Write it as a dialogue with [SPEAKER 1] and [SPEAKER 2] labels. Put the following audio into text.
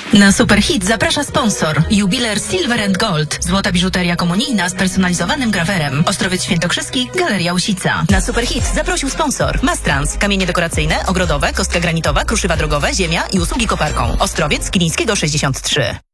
[SPEAKER 1] Na Superhit zaprasza sponsor. Jubiler Silver and Gold. Złota biżuteria komunijna z personalizowanym grawerem. Ostrowiec Świętokrzyski, Galeria Łasica. Na Superhit zaprosił sponsor. Mastrans. Kamienie dekoracyjne, ogrodowe, kostka granitowa, kruszywa drogowe, ziemia i usługi koparką. Ostrowiec Kilińskiego 63.